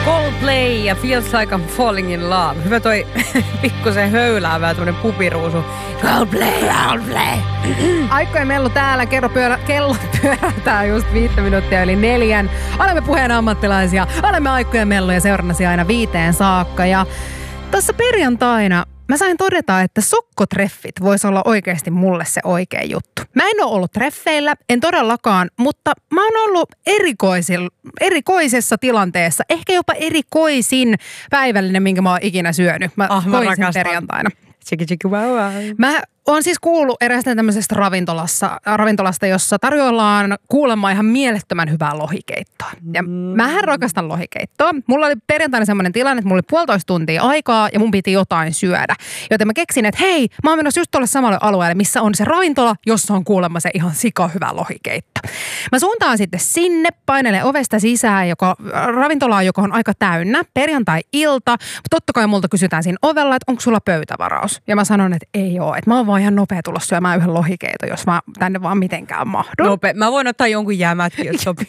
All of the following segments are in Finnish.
Coldplay ja Feels Like I'm Falling in Love. Hyvä toi pikkusen höyläävää tämmönen pupiruusu. Coldplay. Aikojen mellu täällä. Kello pyörähtää just 5 minuuttia yli 4. Olemme puheen ammattilaisia. Olemme Aikojen mellu ja seurannasi aina 5 saakka. Ja tässä perjantaina mä sain todeta, että sokkotreffit voisi olla oikeasti mulle se oikea juttu. Mä en ole ollut treffeillä, en todellakaan, mutta mä oon ollut erikoisessa tilanteessa. Ehkä jopa erikoisin päivällinen, minkä mä oon ikinä syönyt. Mä koin perjantaina. Mä oon siis kuullut eräästä tämmöisestä ravintolasta, jossa tarjoillaan kuulemma ihan mielettömän hyvää lohikeittoa. Ja mähän rakastan lohikeittoa. Mulla oli perjantaina semmoinen tilanne, että mulla oli 1,5 tuntia aikaa ja mun piti jotain syödä. Joten mä keksin, että hei, mä oon menossa just tuolle samalle alueelle, missä on se ravintola, jossa on kuulemma se ihan sika hyvä lohikeitto. Mä suuntaan sitten sinne, painelen ovesta sisään, ravintolaa, joka on aika täynnä, perjantai-ilta. Totta kai multa kysytään siinä ovella, että onko sulla pöytävaraus? Ja mä sanon, että ei oo, että mä oon vaan ihan nopea tulla syömään yhden lohikeiton, jos mä tänne vaan mitenkään mahdun. Nopea. Mä voin ottaa jonkun jäämätkin, jos sopii.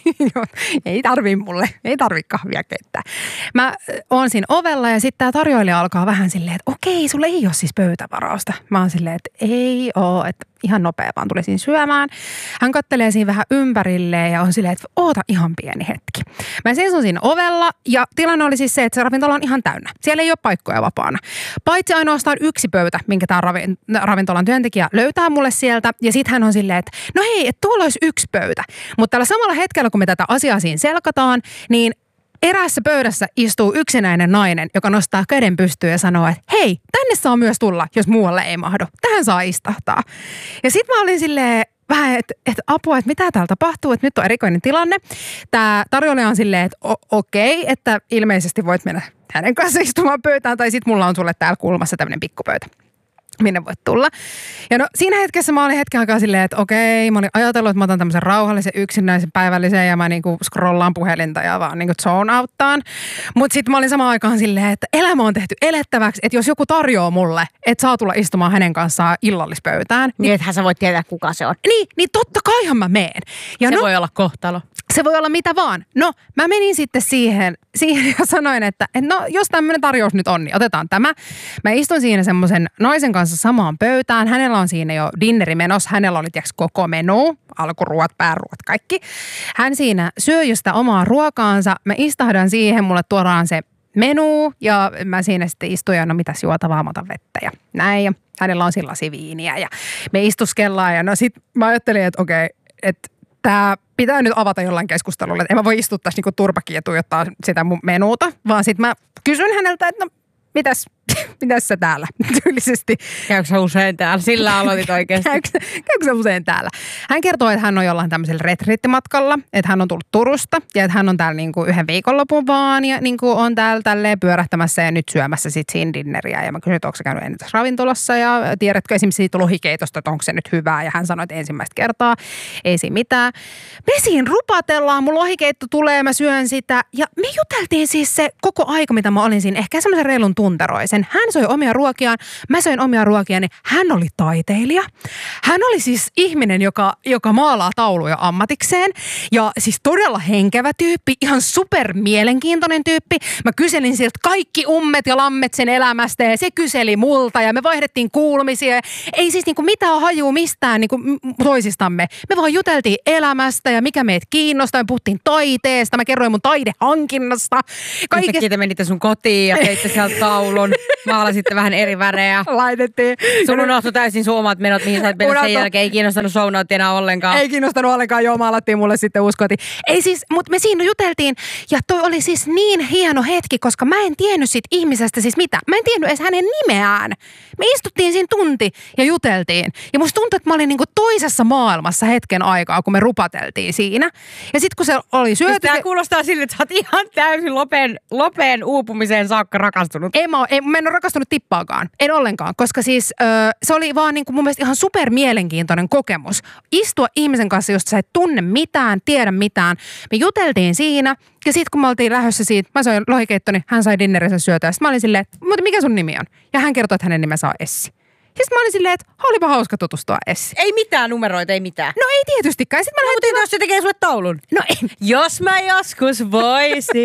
Ei tarvi kahvia keittää. Mä oon siinä ovella ja sitten tää tarjoilija alkaa vähän silleen, että okei, sulla ei ole siis pöytävarausta. Mä oon silleen, että ei oo, että ihan nopea vaan tulisin syömään. Hän kattelee siinä vähän ympärilleen ja on silleen, että oota ihan pieni hetki. Mä seison siinä ovella ja tilanne oli siis se, että se ravintola on ihan täynnä. Siellä ei ole paikkoja vapaana. Paitsi ainoastaan yksi pöytä, minkä tämä ravintolan työntekijä löytää mulle sieltä. Ja sit hän on silleen, että no hei, että tuolla olisi yksi pöytä. Mutta tällä samalla hetkellä, kun me tätä asiaa siinä selkataan, niin eräässä pöydässä istuu yksinäinen nainen, joka nostaa käden pystyyn ja sanoo, että hei, tänne saa myös tulla, jos muualle ei mahdu. Tähän saa istahtaa. Ja sit mä olin silleen vähän, että apua, että mitä täällä tapahtuu, että nyt on erikoinen tilanne. Tää tarjoilija on silleen, että okei, että ilmeisesti voit mennä hänen kanssa istumaan pöytään, tai sit mulla on sulle täällä kulmassa tämmönen pikkupöytä, minne voit tulla. Ja no siinä hetkessä mä olin hetken aikaa silleen, että okei, mä olin ajatellut, että mä otan tämmöisen rauhallisen yksinäisen päivällisen ja mä niinku scrollaan puhelinta ja vaan niinku zone outtaan. Mutta sitten mä olin samaan aikaan silleen, että elämä on tehty elettäväksi, että jos joku tarjoaa mulle, että saa tulla istumaan hänen kanssaan illallispöytään. Niin ethän sä voit tietää, kuka se on. Niin totta kaihan mä meen. Ja se voi olla kohtalo. Se voi olla mitä vaan. No, mä menin sitten siihen ja sanoin, että no, jos tämmöinen tarjous nyt on, niin otetaan tämä. Mä istun siinä semmoisen naisen kanssa samaan pöytään. Hänellä on siinä jo dinneri menossa. Hänellä oli koko menu, alkuruot, pääruot, kaikki. Hän siinä syö jo sitä omaa ruokaansa. Mä istahdan siihen, mulle tuodaan se menu ja mä siinä sitten istun ja no mitäs juotavaa, mä otan vettä ja näin. Ja hänellä on sillasi viiniä ja me istuskellaan ja no sit mä ajattelin, että okei, että tää pitää nyt avata jollain keskustelulla. En mä voi istua tässä niinku turpakin ja tuijottaa sitä mun menuuta, vaan sit mä kysyn häneltä, että no mitäs sä täällä tyylisesti? Käykö sä usein täällä? Sillä aloitit oikeasti. Käykö sä usein täällä? Hän kertoo, että hän on jollain tämmöisellä retriittimatkalla, että hän on tullut Turusta ja että hän on täällä niinku yhden viikonlopun vaan ja niinku on täällä tälleen pyörähtämässä ja nyt syömässä sit siinä dinneriä. Ja mä kysyin, että onko sä käynyt ennen tässä ravintolassa ja tiedätkö esimerkiksi siitä lohikeitosta, että onko se nyt hyvää? Ja hän sanoi, että ensimmäistä kertaa ei siinä mitään. Me siinä rupatellaan, mun lohikeitto tulee, mä syön sitä ja me juteltiin siis se koko aika, mitä mä olin siinä, ehkä semmoisen reilun tunteroisen. Hän söi omia ruokiaan, mä söin omia ruokiani. Hän oli taiteilija. Hän oli siis ihminen, joka maalaa tauluja ammatikseen. Ja siis todella henkevä tyyppi, ihan super mielenkiintoinen tyyppi. Mä kyselin siltä kaikki ummet ja lammet sen elämästä ja se kyseli multa ja me vaihdettiin kuulumisia. Ei siis niinku mitään hajuu mistään niinku toisistamme. Me vaan juteltiin elämästä ja mikä meitä kiinnostaa. Me puhuttiin taiteesta, mä kerroin mun taidehankinnasta. Yhtäkkiä te menitte sun kotiin ja teitte sieltä taulun. Maalasitte vähän eri värejä. Laitettiin. Sun unohtui täysin sun omat menot, mihin sä et mennyt sen jälkeen. Ei kiinnostanut shownoutti enää ollenkaan. Ei kiinnostanut ollenkaan, joo, maalattiin mulle sitten uskoti. Ei siis, mutta me siinä juteltiin ja toi oli siis niin hieno hetki, koska mä en tiennyt siitä ihmisestä siis mitä. Mä en tiennyt edes hänen nimeään. Me istuttiin siinä tunti ja juteltiin. Ja musta tuntui, että mä olin niinku toisessa maailmassa hetken aikaa, kun me rupateltiin siinä. Ja sit kun se oli syöty... Tää kuulostaa siltä, että sä oot ihan täysin lopeen uupumiseen saakka rakastunut. Mä en ole rakastunut tippaakaan. En ollenkaan, koska siis se oli vaan niin kuin mun mielestä ihan super mielenkiintoinen kokemus. Istua ihmisen kanssa, josta sä et tunne mitään, tiedä mitään. Me juteltiin siinä ja sitten kun me oltiin lähdössä siitä, mä soin lohikeittoni, hän sai dinnerinsä syötyä. Sitten mä olin silleen, mutta mikä sun nimi on? Ja hän kertoi, että hänen nimensä on Essi. Ja sitten mä olin silleen, että olipa hauska tutustua Essi. Ei mitään numeroita, ei mitään. No ei tietystikään. Sitten mä mutta jos se tekee sulle taulun. No ei. Jos mä joskus voisin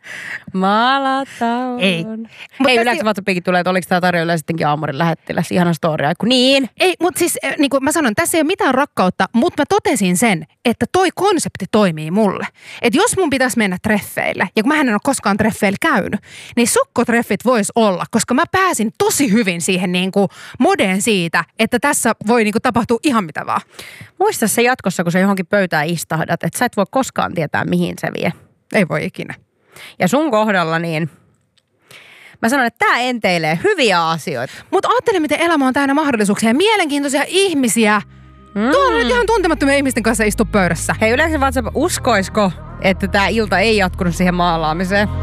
Maalataan. Ei. Ei yleensä WhatsAppikin tulee, että oliko tämä tarjolla sittenkin aamurin lähettiläs. Ihana story, kun niin. Ei, mutta siis niin kuin mä sanon, tässä ei ole mitään rakkautta, mutta mä totesin sen, että toi konsepti toimii mulle. Että jos mun pitäisi mennä treffeille, ja kun mä en ole koskaan treffeillä käynyt, niin sukkotreffit vois olla, koska mä pääsin tosi hyvin siihen niin kuin modeen siitä, että tässä voi niin kuin tapahtua ihan mitä vaan. Muista se jatkossa, kun sä johonkin pöytään istahdat, että sä et voi koskaan tietää, mihin se vie. Ei voi ikinä. Ja sun kohdalla niin, mä sanon, että tää enteilee hyviä asioita. Mutta ajattele, miten elämä on täynnä mahdollisuuksia ja mielenkiintoisia ihmisiä. Tuolla nyt ihan tuntemattomia ihmisten kanssa istu pöydässä. Hei, yleensä WhatsApp, uskoisko, että tää ilta ei jatkunut siihen maalaamiseen?